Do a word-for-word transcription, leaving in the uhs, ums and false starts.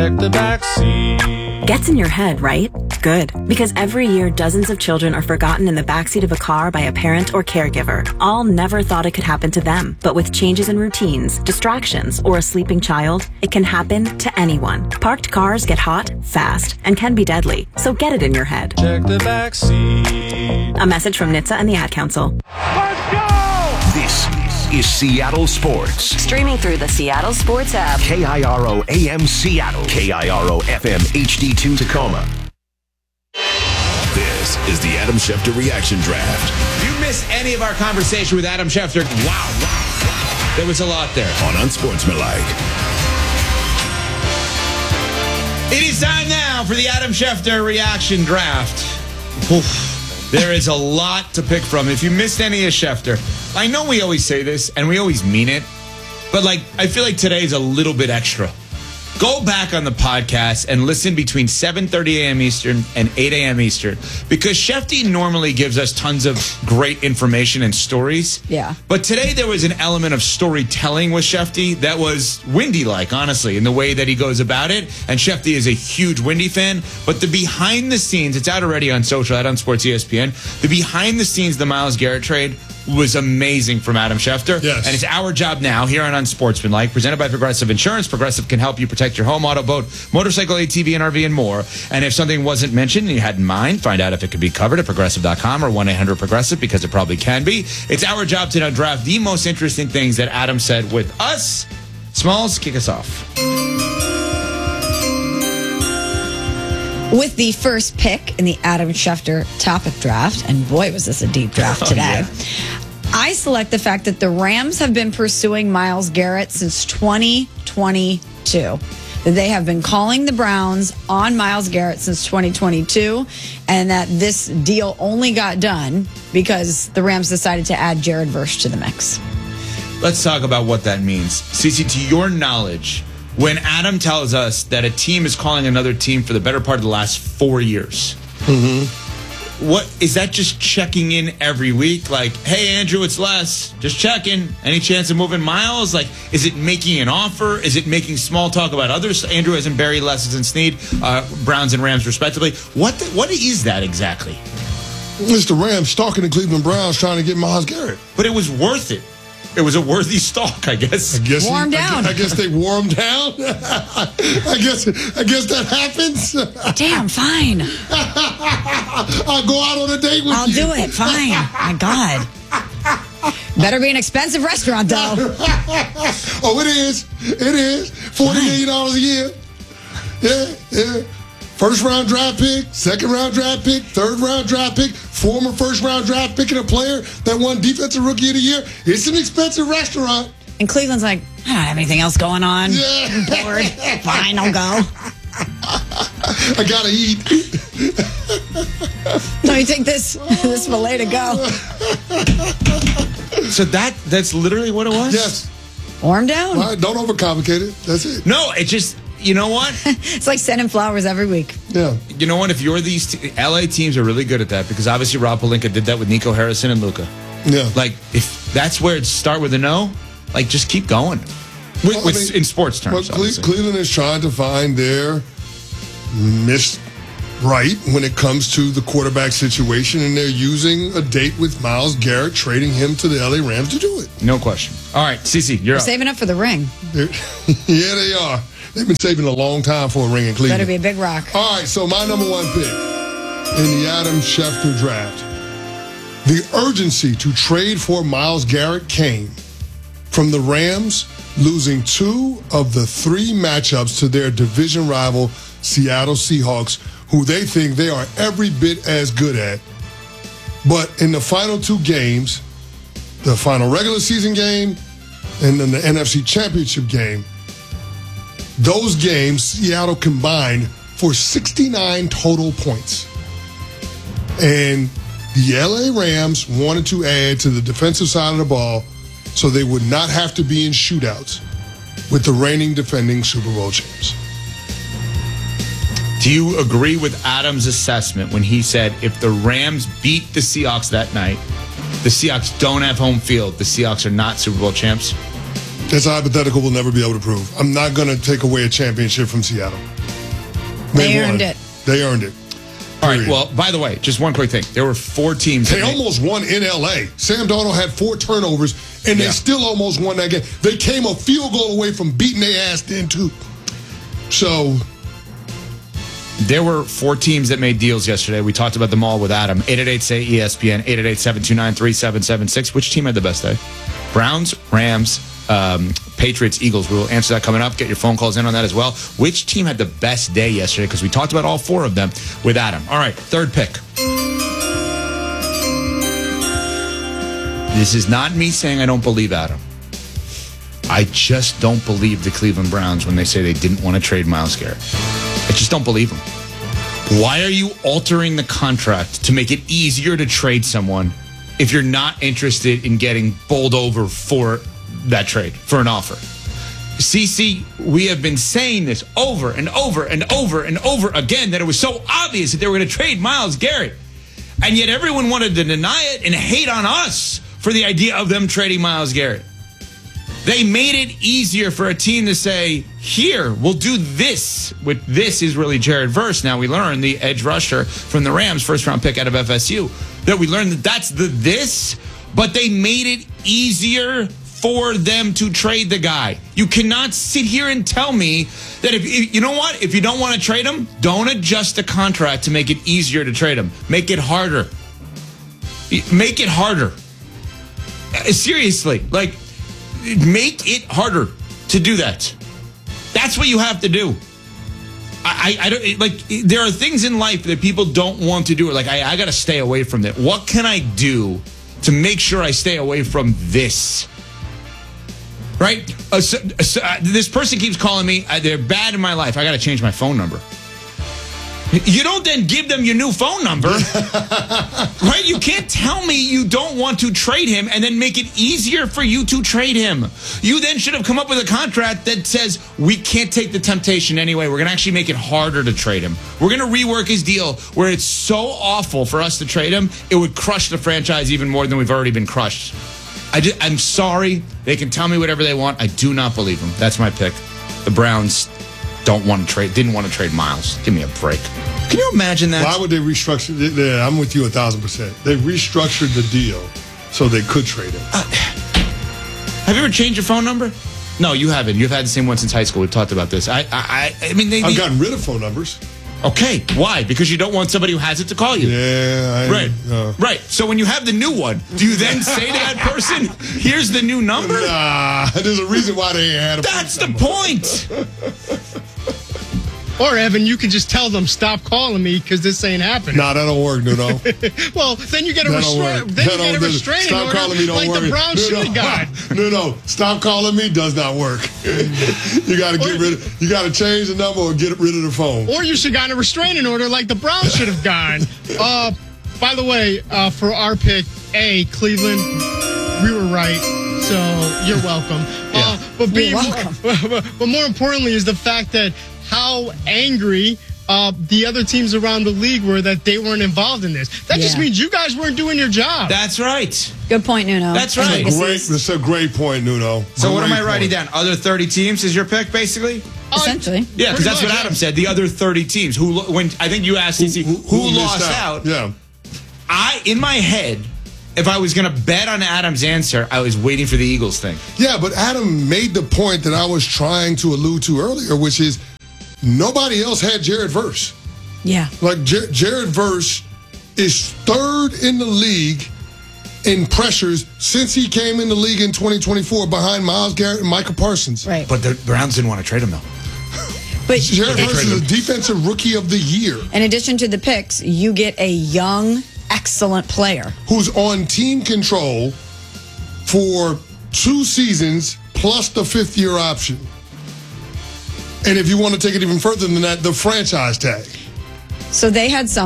Check the backseat. Gets in your head, right? Good. Because every year, dozens of children are forgotten in the backseat of a car by a parent or caregiver. All never thought it could happen to them. But with changes in routines, distractions, or a sleeping child, it can happen to anyone. Parked cars get hot, fast, and can be deadly. So get it in your head. Check the backseat. A message from N H T S A and the Ad Council. Let's go! This is Seattle Sports. Streaming through the Seattle Sports app. K I R O A M Seattle. K I R O F M H D two Tacoma. This is the Adam Schefter Reaction Draft. If you missed any of our conversation with Adam Schefter, wow, wow, wow. There was a lot there. On Unsportsmanlike. It is time now for the Adam Schefter Reaction Draft. Oof. There is a lot to pick from. If you missed any of Schefter, I know we always say this, and we always mean it, but like I feel like today is a little bit extra. Go back on the podcast and listen between seven thirty a.m. Eastern and eight a.m. Eastern, because Shefty normally gives us tons of great information and stories. Yeah. But today there was an element of storytelling with Shefty that was Windy-like, honestly, in the way that he goes about it. And Shefty is a huge Windy fan. But the behind the scenes, it's out already on social, out on Sports E S P N. The behind the scenes, the Myles Garrett trade was amazing from Adam Schefter. Yes. And it's our job now here on Unsportsmanlike, presented by Progressive Insurance. Progressive can help you protect your home, auto, boat, motorcycle, A T V, and R V, and more. And if something wasn't mentioned and you had in mind, find out if it could be covered at progressive dot com or one eight hundred progressive, because it probably can be. It's our job to now draft the most interesting things that Adam said with us. Smalls, kick us off. With the first pick in the Adam Schefter topic draft, and boy, was this a deep draft today. Oh, yeah. I select the fact that the Rams have been pursuing Myles Garrett since twenty twenty-two. They have been calling the Browns on Myles Garrett since twenty twenty-two, and that this deal only got done because the Rams decided to add Jared Verse to the mix. Let's talk about what that means. Cece, to your knowledge, when Adam tells us that a team is calling another team for the better part of the last four years, Mm-hmm. what is that? Just checking in every week, like, "Hey, Andrew, it's Les. Just checking. Any chance of moving Myles?" Like, is it making an offer? Is it making small talk about others? Andrew has in Barry, Les is in Snead, uh, Browns and Rams, respectively. What the, what is that exactly? It's the Rams stalking the Cleveland Browns trying to get Myles Garrett. But it was worth it. It was a worthy stalk, I guess. I guess Wore him he- down. I, I guess they wore him down. I guess. I guess that happens. Damn, fine. I'll go out on a date with I'll you. do it. Fine. My God. Better be an expensive restaurant, though. Oh, it is. It is. Forty million dollars a year. Yeah, yeah. First round draft pick, second round draft pick, third round draft pick, former first round draft pick, and a player that won Defensive Rookie of the Year. It's an expensive restaurant. And Cleveland's like, I don't have anything else going on. Yeah. I'm bored. Fine, I'll go. I gotta eat. No, you take this this filet to go. So that that's literally what it was? Yes. Warm down. All right, don't overcomplicate it. That's it. No, it just, you know what? It's like sending flowers every week. Yeah. You know what? If you're these t- L A teams are really good at that, because obviously Rob Pelinka did that with Nico Harrison and Luka. Yeah. Like, if that's where it start with a no, like, just keep going. With, Well, I with, mean, in sports terms, Well, Cle- obviously. Cleveland is trying to find their miss right when it comes to the quarterback situation, and they're using a date with Myles Garrett, trading him to the L A Rams to do it. No question. All right, Cece, you're We're up. saving up for the ring. They're- yeah, they are. They've been saving a long time for a ring in Cleveland. Better be a big rock. All right, so my number one pick in the Adam Schefter draft. The urgency to trade for Myles Garrett came from the Rams losing two of the three matchups to their division rival Seattle Seahawks, who they think they are every bit as good at. But in the final two games, the final regular season game and then the N F C Championship game, those games, Seattle combined for sixty-nine total points. And the L A Rams wanted to add to the defensive side of the ball so they would not have to be in shootouts with the reigning defending Super Bowl champs. Do you agree with Adam's assessment when he said if the Rams beat the Seahawks that night, the Seahawks don't have home field, the Seahawks are not Super Bowl champs? That's hypothetical. We'll never be able to prove. I'm not going to take away a championship from Seattle. They won. earned it. They earned it. All right, Period. well, by the way, just one quick thing. There were four teams. They that made- almost won in L A. Sam Darnold had four turnovers, and they Yeah. still almost won that game. They came a field goal away from beating their ass then, too. So, There were four teams that made deals yesterday. We talked about them all with Adam. eight eight eight, say E S P N, eight eight eight, seven two nine, three seven seven six. Which team had the best day? Browns, Rams, um, Patriots, Eagles. We will answer that coming up. Get your phone calls in on that as well. Which team had the best day yesterday? Because we talked about all four of them with Adam. All right, third pick. This is not me saying I don't believe Adam. I just don't believe the Cleveland Browns when they say they didn't want to trade Myles Garrett. I just don't believe them. Why are you altering the contract to make it easier to trade someone if you're not interested in getting bowled over for that trade, for an offer? C C, we have been saying this over and over and over and over again that it was so obvious that they were going to trade Myles Garrett. And yet everyone wanted to deny it and hate on us for the idea of them trading Myles Garrett. They made it easier for a team to say, here, we'll do this. With this is really Jared Verse. Now we learn the edge rusher from the Rams, first round pick out of F S U, that we learned that that's the this, but they made it easier for them to trade the guy. You cannot sit here and tell me that if, you know what, if you don't want to trade him, don't adjust the contract to make it easier to trade him. Make it harder. Make it harder. Seriously, like, make it harder to do that. That's what you have to do. I, I, I don't like. There are things in life that people don't want to do. Like, I, I got to stay away from that. What can I do to make sure I stay away from this? Right? Uh, so, so, uh, this person keeps calling me. Uh, they're bad in my life. I got to change my phone number. You don't then give them your new phone number, right? You can't tell me you don't want to trade him and then make it easier for you to trade him. You then should have come up with a contract that says we can't take the temptation anyway. We're going to actually make it harder to trade him. We're going to rework his deal where it's so awful for us to trade him, it would crush the franchise even more than we've already been crushed. I just, I'm sorry. They can tell me whatever they want. I do not believe them. That's my pick. The Browns don't want to trade, didn't want to trade Myles. Give me a break. Can you imagine that? Why would they restructure? Yeah, I'm with you a thousand percent. They restructured the deal so they could trade him. Uh, have you ever changed your phone number? No, you haven't. You've had the same one since high school. We've talked about this. I, I, I mean, they. I've they, gotten rid of phone numbers. Okay, why? Because you don't want somebody who has it to call you. Yeah, I, Right, uh, right. So when you have the new one, do you then say to that person, "Here's the new number"? Nah, there's a reason why they ain't had a. That's the number. point. Or, Evan, you can just tell them, stop calling me because this ain't happening. Nah, that don't work, Nuno. Well, then you get a, That don't restra- work. then That you get a don't- restraining Stop order calling me, don't like work. the Browns should have got. No, no, stop calling me does not work. You got to get rid of. You got to change the number or get rid of the phone. Or you should have gotten a restraining order like the Browns should have gotten. Uh, by the way, uh, for our pick, A, Cleveland, we were right. So you're welcome. Uh, but B, You're welcome. but more importantly is the fact that how angry uh, the other teams around the league were that they weren't involved in this. That just Yeah. means you guys weren't doing your job. That's right. Good point, Nuno. That's right. Legacies. Great. That's a great point, Nuno. So what am I Great writing point. down? Other thirty teams is your pick, basically? Essentially. Yeah, because Pretty that's what much, Adam yeah. said. The other thirty teams who, lo- when I think you asked C C, who, who missed lost out. Yeah. I, in my head, if I was going to bet on Adam's answer, I was waiting for the Eagles thing. Yeah, but Adam made the point that I was trying to allude to earlier, which is nobody else had Jared Verse. Yeah. Like J- Jared Verse is third in the league in pressures since he came in the league in twenty twenty-four behind Myles Garrett and Micah Parsons. Right. But the Browns didn't want to trade him, though. But Jared They Verse traded is him. a defensive rookie of the year in addition to the picks, you get a young, excellent player. who's on team control for two seasons plus the fifth year option. And if you want to take it even further than that, the franchise tag. So they had some.